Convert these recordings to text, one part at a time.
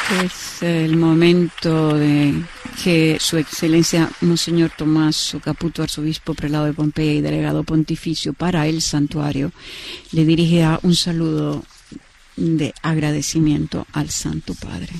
Es el momento de que Su Excelencia Monseñor Tommaso Caputo, arzobispo prelado de Pompeya y delegado pontificio para el santuario, le dirigirá un saludo de agradecimiento al Santo Padre.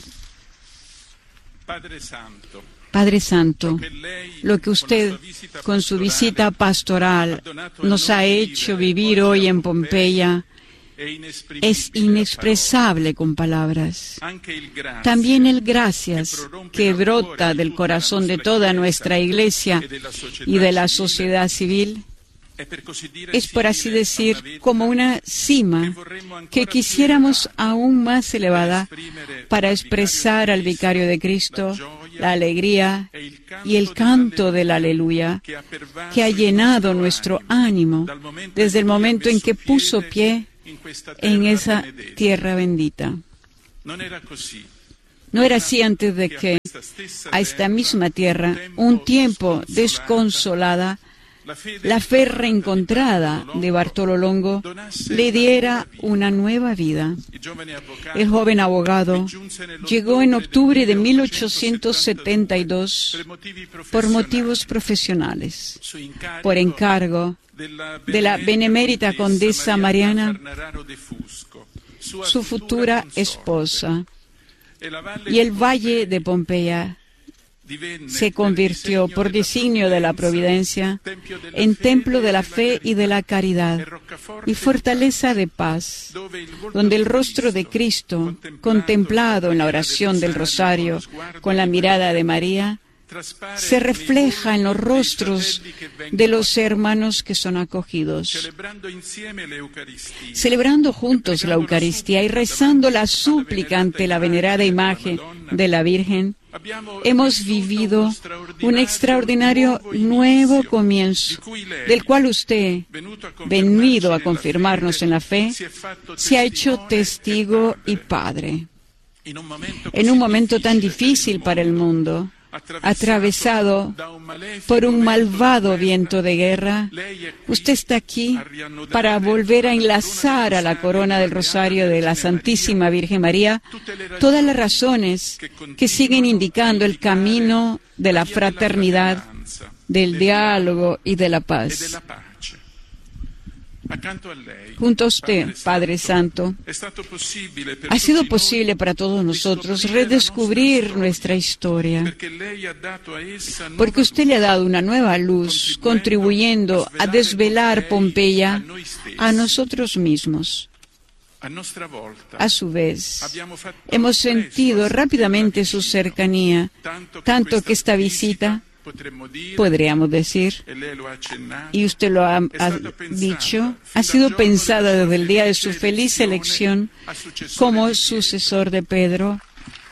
Padre Santo, lo que usted con su visita pastoral nos ha hecho vivir hoy en Pompeya es inexpresable con palabras. También el gracias que brota del corazón de toda nuestra Iglesia y de la sociedad civil es, por así decir, como una cima que quisiéramos aún más elevada para expresar al Vicario de Cristo la alegría y el canto del Aleluya que ha llenado nuestro ánimo desde el momento en que puso pie en esa tierra bendita. No era así antes de que a esta misma tierra, un tiempo desconsolada, la fe reencontrada de Bartolo Longo le diera una nueva vida. El joven abogado llegó en octubre de 1872 por motivos profesionales, por encargo de la benemérita condesa Mariana, su futura esposa, y el valle de Pompeya se convirtió, por designio de la providencia, en templo de la fe y de la caridad y fortaleza de paz, donde el rostro de Cristo, contemplado en la oración del Rosario con la mirada de María, se refleja en los rostros de los hermanos que son acogidos. Celebrando juntos la Eucaristía y rezando la súplica ante la venerada imagen de la Virgen, hemos vivido un extraordinario nuevo comienzo, del cual usted, venido a confirmarnos en la fe, se ha hecho testigo y padre. En un momento tan difícil para el mundo, atravesado por un malvado viento de guerra, usted está aquí para volver a enlazar a la corona del Rosario de la Santísima Virgen María todas las razones que siguen indicando el camino de la fraternidad, del diálogo y de la paz. Junto a usted, Padre Santo, ha sido posible para todos nosotros redescubrir nuestra historia, porque usted le ha dado una nueva luz, contribuyendo a desvelar Pompeya a nosotros mismos. A su vez, hemos sentido rápidamente su cercanía, tanto que esta visita, podríamos decir, y usted lo ha dicho, ha sido pensada desde el día de su feliz elección como sucesor de Pedro.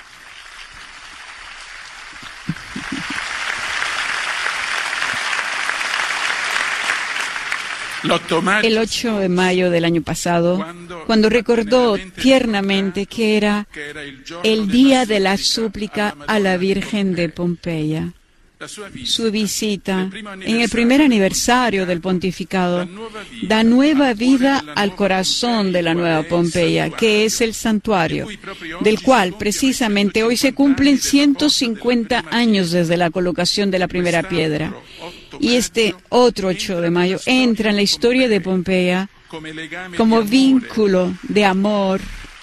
El 8 de mayo del año pasado, cuando recordó tiernamente que era el día de la súplica a la Virgen de Pompeya. Su visita en el primer aniversario del pontificado da nueva vida al corazón de la nueva Pompeya, que es el santuario, del cual precisamente hoy se cumplen 150 años desde la colocación de la primera piedra. Y este otro 8 de mayo entra en la historia de Pompeya como vínculo de amor,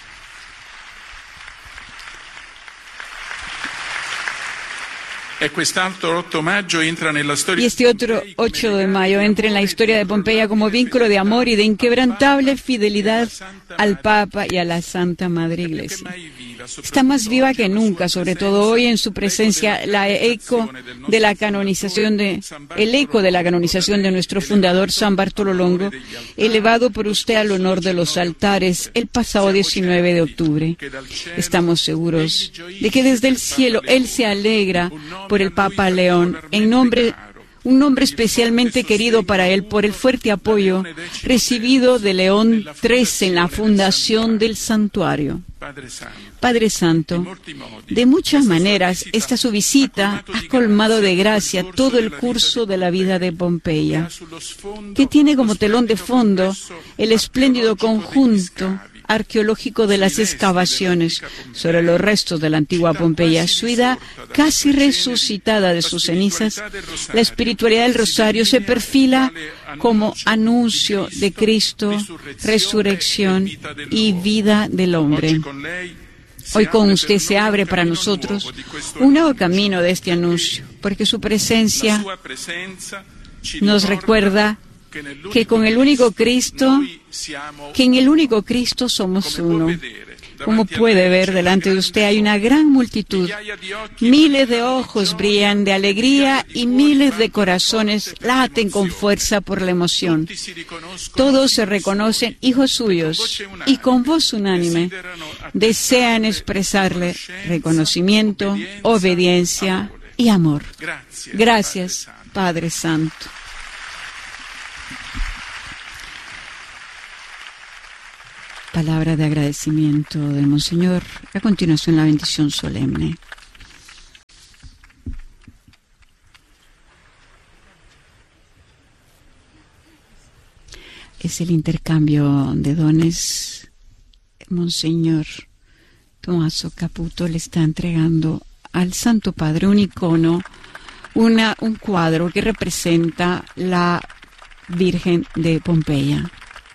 y este otro 8 de mayo entra en la historia de Pompeya como vínculo de amor y de inquebrantable fidelidad al Papa y a la Santa Madre Iglesia. Está más viva que nunca, sobre todo hoy en su presencia, el eco de la canonización de nuestro fundador San Bartolo Longo, elevado por usted al honor de los altares el pasado 19 de octubre. Estamos seguros de que desde el cielo Él se alegra por el Papa León, un nombre especialmente querido para él por el fuerte apoyo recibido de León XIII en la fundación del santuario. Padre Santo, de muchas maneras, esta su visita ha colmado de gracia todo el curso de la vida de Pompeya, que tiene como telón de fondo el espléndido conjunto arqueológico de las excavaciones sobre los restos de la antigua Pompeya, su vida casi resucitada de sus cenizas, la espiritualidad del Rosario se perfila como anuncio de Cristo, resurrección y vida del hombre. Hoy con usted se abre para nosotros un nuevo camino de este anuncio, porque su presencia nos recuerda que en el único Cristo somos uno. Como puede ver, delante de usted hay una gran multitud. Miles de ojos brillan de alegría y miles de corazones laten con fuerza por la emoción. Todos se reconocen hijos suyos y con voz unánime desean expresarle reconocimiento, obediencia y amor. Gracias, Padre Santo. Palabra de agradecimiento de Monseñor. A continuación, la bendición solemne. Es el intercambio de dones. Monseñor Tommaso Caputo le está entregando al Santo Padre un icono, un cuadro que representa la Virgen de Pompeya.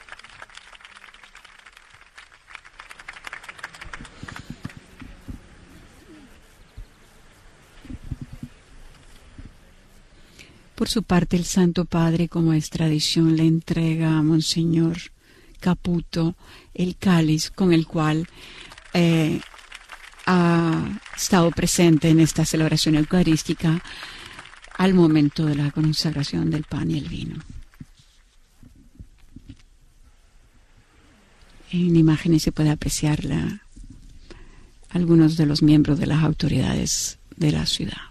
Por su parte, el Santo Padre, como es tradición, le entrega a Monseñor Caputo el cáliz con el cual ha estado presente en esta celebración eucarística al momento de la consagración del pan y el vino. En imágenes se puede apreciar algunos de los miembros de las autoridades de la ciudad.